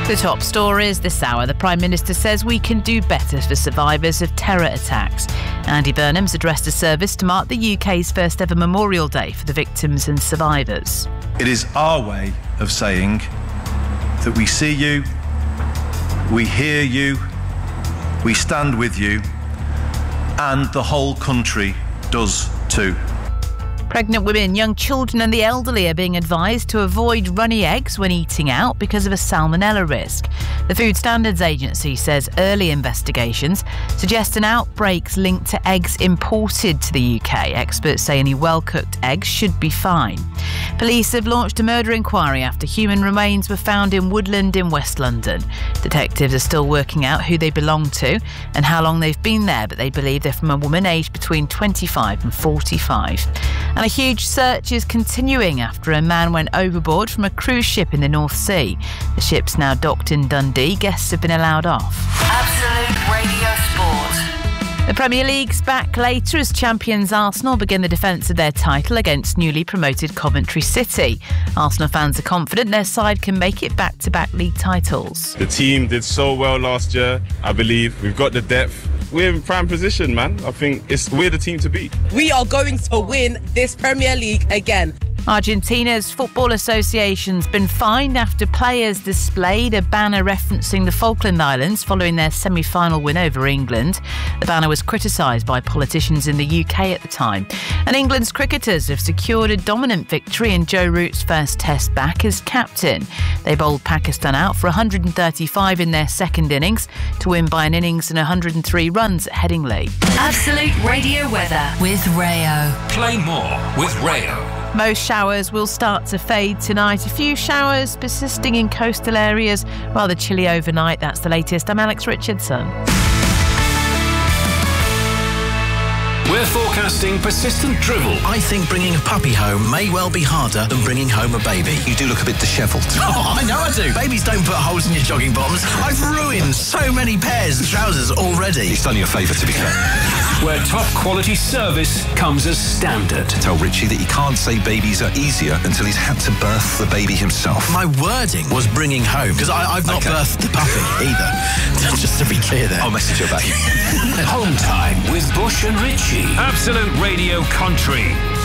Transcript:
The top stories this hour. The Prime Minister says we can do better for survivors of terror attacks. Andy Burnham's addressed a service to mark the UK's first ever Memorial Day for the victims and survivors. It is our way of saying that we see you, we hear you, we stand with you, and the whole country does too. Pregnant women, young children and the elderly are being advised to avoid runny eggs when eating out because of a salmonella risk. The Food Standards Agency says early investigations suggest an outbreak's linked to eggs imported to the UK. Experts say any well-cooked eggs should be fine. Police have launched a murder inquiry after human remains were found in Woodland in West London. Detectives are still working out who they belong to and how long they've been there, but they believe they're from a woman aged between 25 and 45. And a huge search is continuing after a man went overboard from a cruise ship in the North Sea. The ship's now docked in Dundee. Guests have been allowed off. Absolute Radio Sport. The Premier League's back later as champions Arsenal begin the defence of their title against newly promoted Coventry City. Arsenal fans are confident their side can make it back-to-back league titles. The team did so well last year. I believe we've got the depth. We're in prime position, man. I think we're the team to beat. We are going to win this Premier League again. Argentina's Football Association's been fined after players displayed a banner referencing the Falkland Islands following their semi-final win over England. The banner was criticised by politicians in the UK at the time. And England's cricketers have secured a dominant victory in Joe Root's first test back as captain. They bowled Pakistan out for 135 in their second innings to win by an innings and 103 runs at Headingley. Absolute Radio weather with Rayo. Play more with Rayo. Most showers will start to fade tonight. A few showers persisting in coastal areas. Rather chilly overnight. That's the latest. I'm Alex Richardson. We're forecasting persistent drivel. I think bringing a puppy home may well be harder than bringing home a baby. You do look a bit dishevelled. Oh, I know I do. Babies don't put holes in your jogging bottoms. I've ruined so many pairs of trousers already. He's done you a favour, to be fair. Where top quality service comes as standard. Tell Richie that he can't say babies are easier until he's had to birth the baby himself. My wording was bringing home, because I've not birthed the puppy either. Just to be clear there. I'll message you about it. Home time with Bush and Richie. Absolute Radio Country.